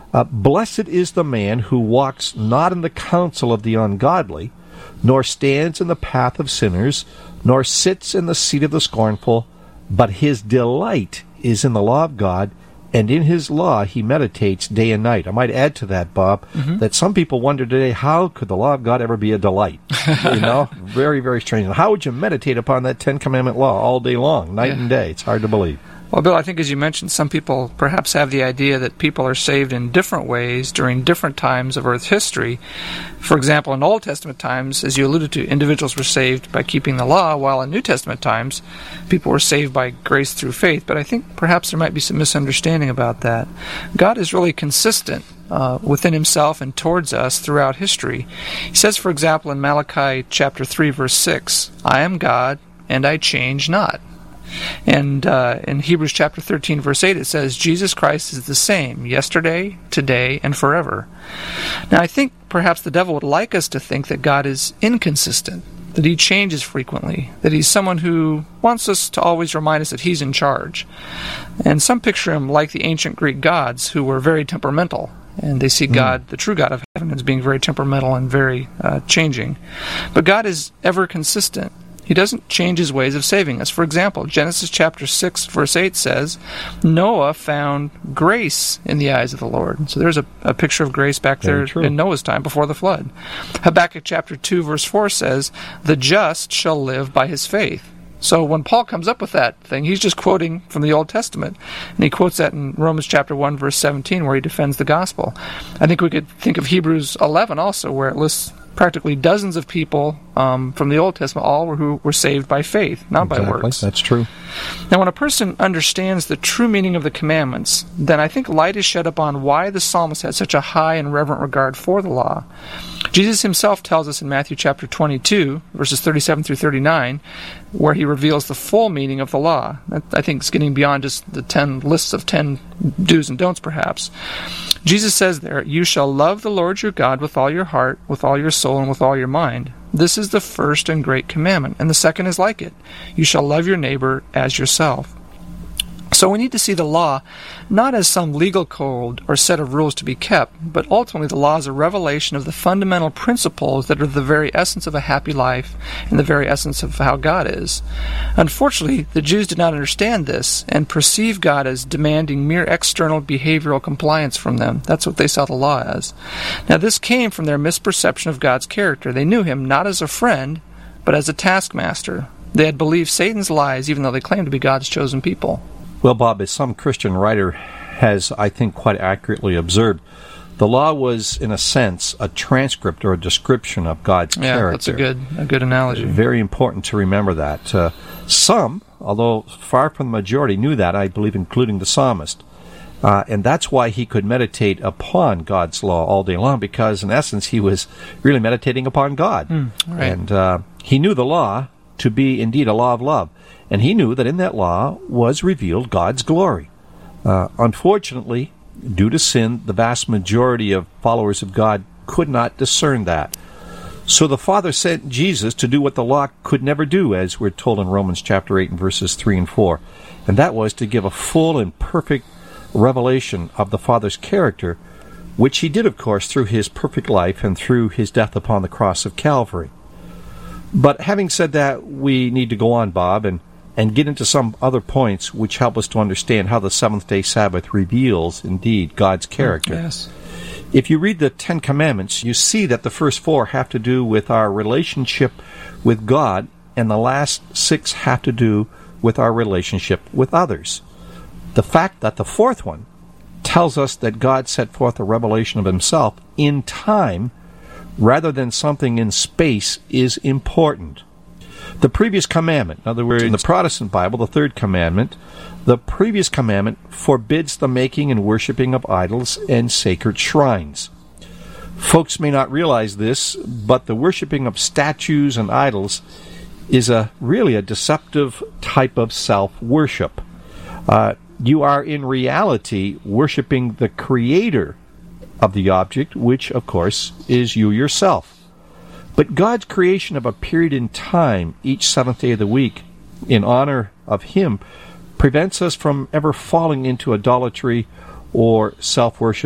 Blessed is the man who walks not in the counsel of the ungodly, nor stands in the path of sinners, nor sits in the seat of the scornful, but his delight is in the law of God, and in his law he meditates day and night. I might add to that, Bob, that some people wonder today, how could the law of God ever be a delight? Very, very strange. How would you meditate upon that Ten Commandment law all day long, night and day? It's hard to believe. Well, Bill, I think as you mentioned, some people perhaps have the idea that people are saved in different ways during different times of Earth's history. For example, in Old Testament times, as you alluded to, individuals were saved by keeping the law, while in New Testament times, people were saved by grace through faith. But I think perhaps there might be some misunderstanding about that. God is really consistent within himself and towards us throughout history. He says, for example, in Malachi chapter 3, verse 6, I am God, and I change not. And in Hebrews chapter 13, verse 8, it says, Jesus Christ is the same yesterday, today, and forever. Now, I think perhaps the devil would like us to think that God is inconsistent, that he changes frequently, that he's someone who wants us to always remind us that he's in charge. And some picture him like the ancient Greek gods who were very temperamental, and they see God, the true God of heaven, as being very temperamental and very changing. But God is ever consistent. He doesn't change his ways of saving us. For example, Genesis chapter 6, verse 8 says, Noah found grace in the eyes of the Lord. So there's a picture of grace back there in Noah's time before the flood. Habakkuk chapter 2, verse 4 says, the just shall live by his faith. So when Paul comes up with that thing, he's just quoting from the Old Testament. And he quotes that in Romans chapter 1, verse 17, where he defends the gospel. I think we could think of Hebrews 11 also, where it lists practically dozens of people from the Old Testament, all who were saved by faith, not by works. That's true. Now, when a person understands the true meaning of the commandments, then I think light is shed upon why the psalmist had such a high and reverent regard for the law. Jesus himself tells us in Matthew chapter 22, verses 37 through 39, where he reveals the full meaning of the law. That, I think, is getting beyond just the 10 lists of 10 do's and don'ts, perhaps. Jesus says there, you shall love the Lord your God with all your heart, with all your soul, and with all your mind. This is the first and great commandment, and the second is like it. You shall love your neighbor as yourself. So we need to see the law not as some legal code or set of rules to be kept, but ultimately the law is a revelation of the fundamental principles that are the very essence of a happy life and the very essence of how God is. Unfortunately, the Jews did not understand this and perceive God as demanding mere external behavioral compliance from them. That's what they saw the law as. Now, this came from their misperception of God's character. They knew him not as a friend, but as a taskmaster. They had believed Satan's lies, even though they claimed to be God's chosen people. Well, Bob, as some Christian writer has, I think, quite accurately observed, the law was, in a sense, a transcript or a description of God's character. Yeah, that's a good analogy. Very important to remember that. Some, although far from the majority, knew that, I believe, including the psalmist. And that's why he could meditate upon God's law all day long, because, in essence, he was really meditating upon God. Right. And he knew the law to be, indeed, a law of love. And he knew that in that law was revealed God's glory. Unfortunately, due to sin, the vast majority of followers of God could not discern that. So the Father sent Jesus to do what the law could never do, as we're told in Romans chapter 8 and verses 3 and 4. And that was to give a full and perfect revelation of the Father's character, which he did, of course, through his perfect life and through his death upon the cross of Calvary. But having said that, we need to go on, Bob, and get into some other points which help us to understand how the seventh-day Sabbath reveals, indeed, God's character. Yes. If you read the Ten Commandments, you see that the first four have to do with our relationship with God, and the last six have to do with our relationship with others. The fact that the fourth one tells us that God set forth a revelation of himself in time rather than something in space is important. The previous commandment, in other words, in the Protestant Bible, the third commandment, the previous commandment forbids the making and worshiping of idols and sacred shrines. Folks may not realize this, but the worshiping of statues and idols is really a deceptive type of self-worship. You are in reality worshiping the creator of the object, which, of course, is you yourself. But God's creation of a period in time, each seventh day of the week, in honor of him, prevents us from ever falling into idolatry or self-worship